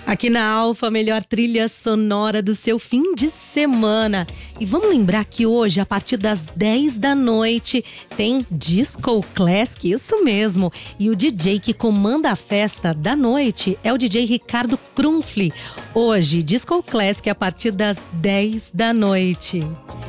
Aqui na Alfa, a melhor trilha sonora do seu fim de semana. E vamos lembrar que hoje, a partir das 10 da noite, tem Disco Classic, isso mesmo. E o DJ que comanda a festa da noite é o DJ Ricardo Krumfli. Hoje, Disco Classic a partir das 10 da noite.